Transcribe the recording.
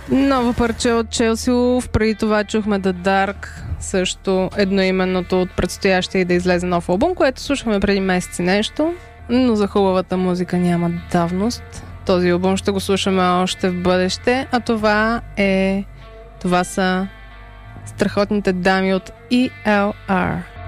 Ново парче от Челси Улф. Преди това чухме The Dark, също едноименното от предстоящия да излезе нов албум, което слушахме преди месеци нещо, но за хубавата музика няма давност. Този албум ще го слушаме още в бъдеще, а това са страхотните дами от ELR.